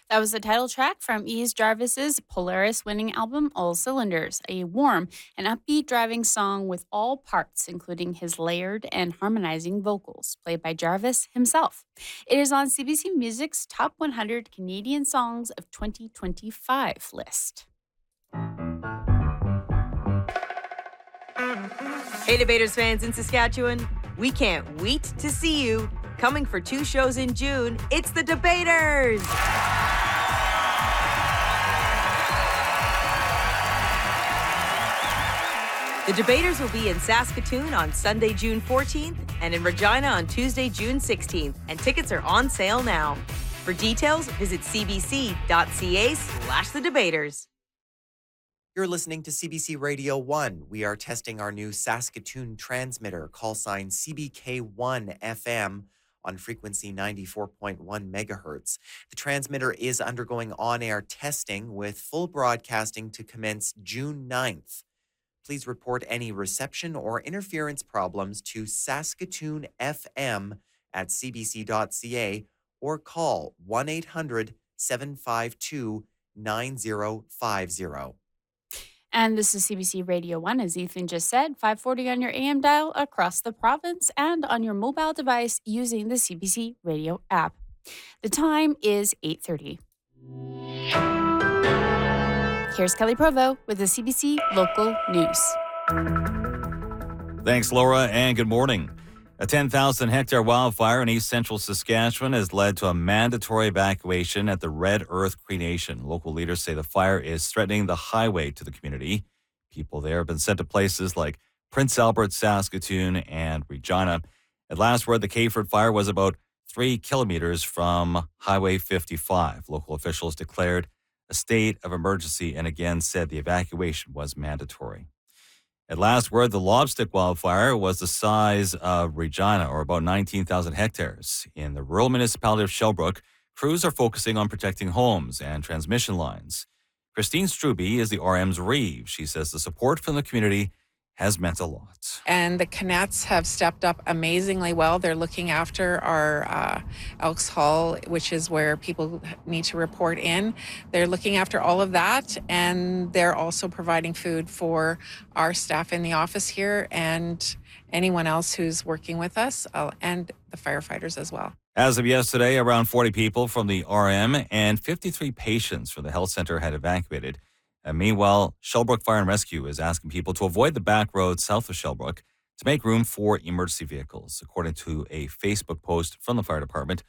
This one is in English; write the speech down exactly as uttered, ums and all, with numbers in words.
That was the title track from Ease Jarvis's Polaris winning album, All Cylinders, a warm and upbeat driving song with all parts, including his layered and harmonizing vocals, played by Jarvis himself. It is on C B C Music's Top one hundred Canadian Songs of twenty twenty-five list. Hey, Debaters fans in Saskatchewan, we can't wait to see you. Coming for two shows in June, it's the Debaters! The Debaters will be in Saskatoon on Sunday, June fourteenth, and in Regina on Tuesday, June sixteenth, and tickets are on sale now. For details, visit cbc.ca slash the debaters. You're listening to C B C Radio one. We are testing our new Saskatoon transmitter, call sign C B K one F M, on frequency ninety-four point one megahertz. The transmitter is undergoing on-air testing with full broadcasting to commence June ninth. Please report any reception or interference problems to Saskatoon F M at c b c dot c a or call one eight hundred seven five two nine zero five zero. And this is C B C Radio one, as Ethan just said, five forty on your A M dial across the province and on your mobile device using the C B C Radio app. The time is eight thirty. Here's Kelly Provo with the C B C Local News. Thanks, Laura, and good morning. A ten thousand hectare wildfire in east central Saskatchewan has led to a mandatory evacuation at the Red Earth Cree Nation. Local leaders say the fire is threatening the highway to the community. People there have been sent to places like Prince Albert, Saskatoon, and Regina. At last word, the Kayford fire was about three kilometers from Highway fifty-five. Local officials declared a state of emergency and again said the evacuation was mandatory. At last word, the Lobstick wildfire was the size of Regina, or about nineteen thousand hectares. In the rural municipality of Shellbrook, crews are focusing on protecting homes and transmission lines. Christine Struby is the R M's Reeve. She says the support from the community has meant a lot. And the Canets have stepped up amazingly well. They're looking after our uh, Elks Hall, which is where people need to report in. They're looking after all of that, and they're also providing food for our staff in the office here and anyone else who's working with us, uh, and the firefighters as well. As of yesterday, around forty people from the R M and fifty-three patients from the health center had evacuated. And meanwhile, Shellbrook Fire and Rescue is asking people to avoid the back roads south of Shellbrook to make room for emergency vehicles. According to a Facebook post from the fire department,